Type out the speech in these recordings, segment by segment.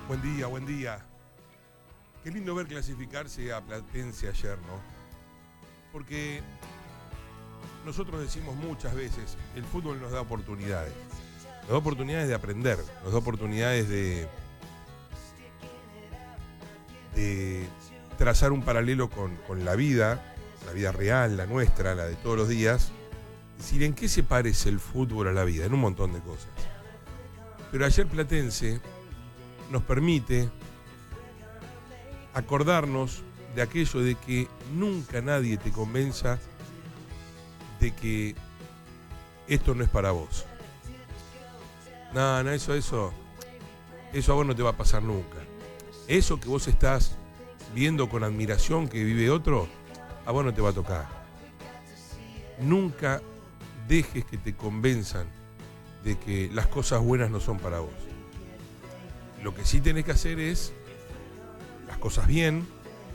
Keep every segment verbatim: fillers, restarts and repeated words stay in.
Buen día, buen día. Qué lindo ver clasificarse a Platense ayer, ¿no? Porque nosotros decimos muchas veces, el fútbol nos da oportunidades. Nos da oportunidades de aprender, nos da oportunidades de, de trazar un paralelo con, con la vida, la vida real, la nuestra, la de todos los días. Es decir, ¿en qué se parece el fútbol a la vida? En un montón de cosas. Pero ayer Platense nos permite acordarnos de aquello de que nunca nadie te convenza de que esto no es para vos. No, no, eso, eso, eso a vos no te va a pasar nunca. Eso que vos estás viendo con admiración que vive otro, a vos no te va a tocar. Nunca dejes que te convenzan de que las cosas buenas no son para vos. Lo que sí tenés que hacer es las cosas bien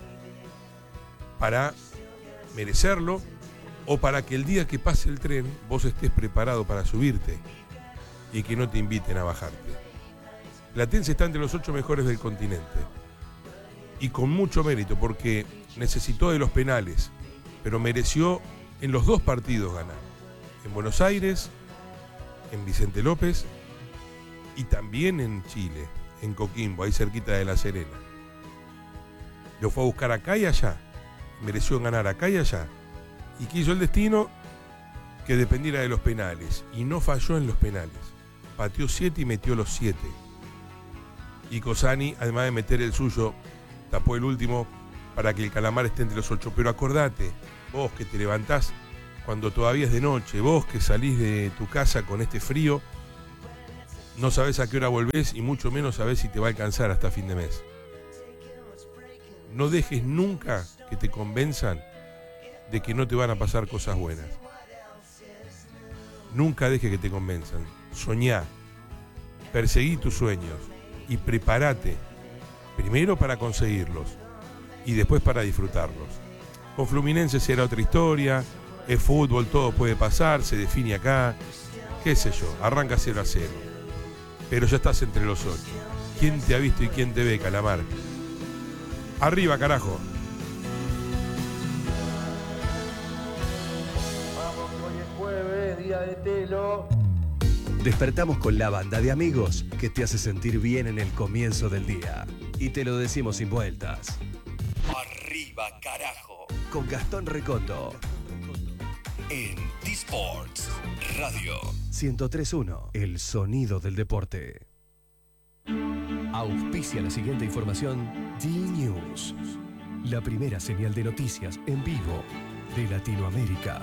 para merecerlo o para que el día que pase el tren vos estés preparado para subirte y que no te inviten a bajarte. Platense está entre los ocho mejores del continente y con mucho mérito porque necesitó de los penales, pero mereció en los dos partidos ganar. En Buenos Aires, en Vicente López y también en Chile, en Coquimbo, ahí cerquita de La Serena. Lo fue a buscar acá y allá, mereció ganar acá y allá, y quiso el destino que dependiera de los penales, y no falló en los penales. Pateó siete y metió los siete. Y Cosani, además de meter el suyo, tapó el último para que el Calamar esté entre los ocho. Pero acordate, vos que te levantás cuando todavía es de noche, vos que salís de tu casa con este frío, no sabés a qué hora volvés y mucho menos sabés si te va a alcanzar hasta fin de mes. No dejes nunca que te convenzan de que no te van a pasar cosas buenas. Nunca dejes que te convenzan. Soñá, perseguí tus sueños y prepárate primero para conseguirlos y después para disfrutarlos. Con Fluminense será otra historia, es fútbol, todo puede pasar, se define acá, qué sé yo, arranca cero a cero. Pero ya estás entre los ocho. ¿Quién te ha visto y quién te ve, Calamar? Arriba, carajo. Vamos, hoy es jueves, día de Telo. Despertamos con la banda de amigos que te hace sentir bien en el comienzo del día. Y te lo decimos sin vueltas. Arriba, carajo. Con Gastón Recoto. En T-Sports Radio ciento tres punto uno, el sonido del deporte. Auspicia la siguiente información D-News, la primera señal de noticias en vivo de Latinoamérica.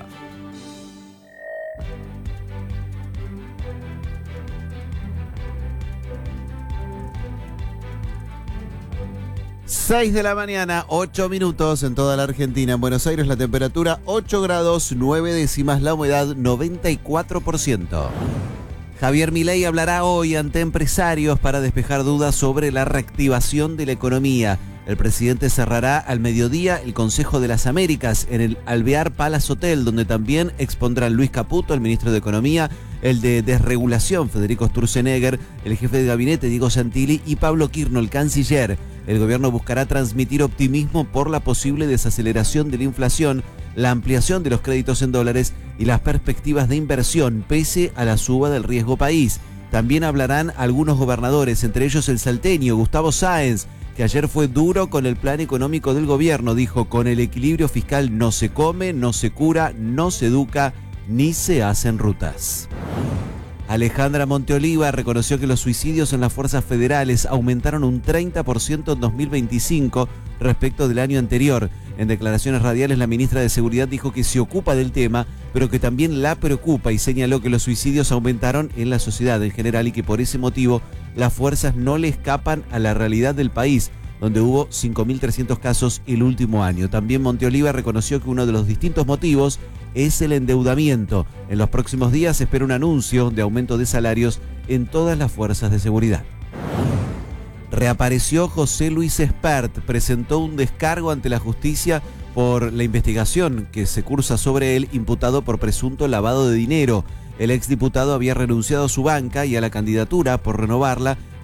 seis de la mañana, ocho minutos en toda la Argentina. En Buenos Aires la temperatura ocho grados, nueve décimas, la humedad noventa y cuatro por ciento. Javier Milei hablará hoy ante empresarios para despejar dudas sobre la reactivación de la economía. El presidente cerrará al mediodía el Consejo de las Américas en el Alvear Palace Hotel, donde también expondrán Luis Caputo, el ministro de Economía, el de Desregulación, Federico Sturzenegger, el jefe de gabinete, Diego Santilli, y Pablo Quirno, el canciller. El gobierno buscará transmitir optimismo por la posible desaceleración de la inflación, la ampliación de los créditos en dólares y las perspectivas de inversión, pese a la suba del riesgo país. También hablarán algunos gobernadores, entre ellos el salteño Gustavo Sáenz, que ayer fue duro con el plan económico del gobierno. Dijo: con el equilibrio fiscal no se come, no se cura, no se educa, ni se hacen rutas. Alejandra Monteoliva reconoció que los suicidios en las fuerzas federales aumentaron un treinta por ciento en dos mil veinticinco respecto del año anterior. En declaraciones radiales, la ministra de Seguridad dijo que se ocupa del tema, pero que también la preocupa, y señaló que los suicidios aumentaron en la sociedad en general y que por ese motivo las fuerzas no le escapan a la realidad del país, donde hubo cinco mil trescientos casos el último año. También Monteoliva reconoció que uno de los distintos motivos es el endeudamiento. En los próximos días se espera un anuncio de aumento de salarios en todas las fuerzas de seguridad. Reapareció José Luis Espert, presentó un descargo ante la justicia por la investigación que se cursa sobre él, imputado por presunto lavado de dinero. El exdiputado había renunciado a su banca y a la candidatura por renovarla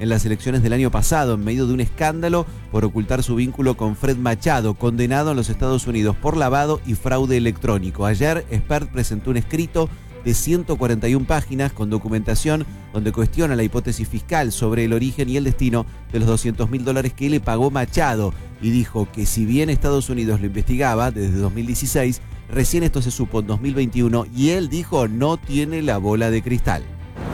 en las elecciones del año pasado, en medio de un escándalo por ocultar su vínculo con Fred Machado, condenado en los Estados Unidos por lavado y fraude electrónico. Ayer, Spert presentó un escrito de ciento cuarenta y una páginas con documentación donde cuestiona la hipótesis fiscal sobre el origen y el destino de los doscientos mil dólares que le pagó Machado, y dijo que si bien Estados Unidos lo investigaba desde dos mil dieciséis, recién esto se supo en dos mil veintiuno y él dijo no tiene la bola de cristal.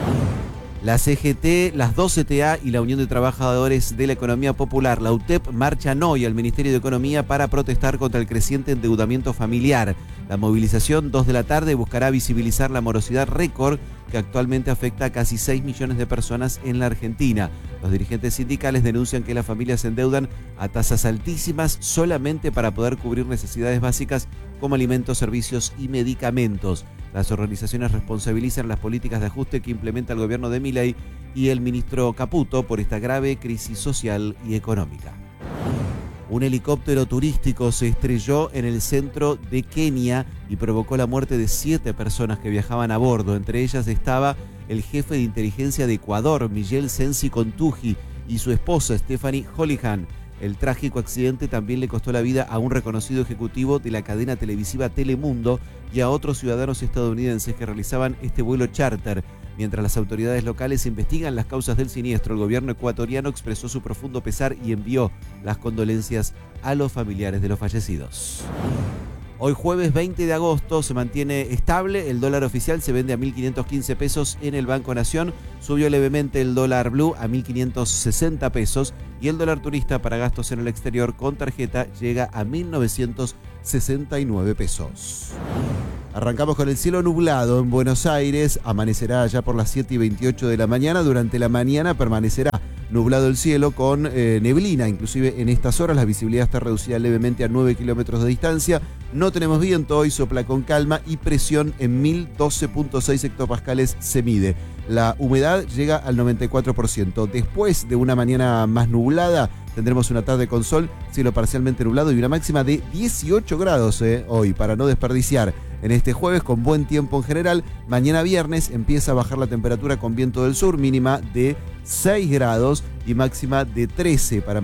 La C G T, las dos C T A y la Unión de Trabajadores de la Economía Popular, la U T E P, marchan hoy al Ministerio de Economía para protestar contra el creciente endeudamiento familiar. La movilización, dos de la tarde, buscará visibilizar la morosidad récord que actualmente afecta a casi seis millones de personas en la Argentina. Los dirigentes sindicales denuncian que las familias se endeudan a tasas altísimas solamente para poder cubrir necesidades básicas como alimentos, servicios y medicamentos. Las organizaciones responsabilizan las políticas de ajuste que implementa el gobierno de Milei y el ministro Caputo por esta grave crisis social y económica. Un helicóptero turístico se estrelló en el centro de Kenia y provocó la muerte de siete personas que viajaban a bordo. Entre ellas estaba el jefe de inteligencia de Ecuador, Miguel Sensi Contuji, y su esposa, Stephanie Holihan. El trágico accidente también le costó la vida a un reconocido ejecutivo de la cadena televisiva Telemundo y a otros ciudadanos estadounidenses que realizaban este vuelo charter. Mientras las autoridades locales investigan las causas del siniestro, el gobierno ecuatoriano expresó su profundo pesar y envió las condolencias a los familiares de los fallecidos. Hoy jueves veinte de agosto se mantiene estable, el dólar oficial se vende a mil quinientos quince pesos en el Banco Nación, subió levemente el dólar blue a mil quinientos sesenta pesos y el dólar turista para gastos en el exterior con tarjeta llega a mil novecientos sesenta y nueve pesos. Arrancamos con el cielo nublado en Buenos Aires, amanecerá ya por las siete y veintiocho de la mañana, durante la mañana permanecerá nublado el cielo con eh, neblina, inclusive en estas horas la visibilidad está reducida levemente a nueve kilómetros de distancia, no tenemos viento, hoy sopla con calma y presión en mil doce punto seis hectopascales se mide. La humedad llega al noventa y cuatro por ciento. Después de una mañana más nublada, tendremos una tarde con sol, cielo parcialmente nublado y una máxima de dieciocho grados eh, hoy, para no desperdiciar. En este jueves con buen tiempo en general, mañana viernes empieza a bajar la temperatura con viento del sur, mínima de seis grados y máxima de trece para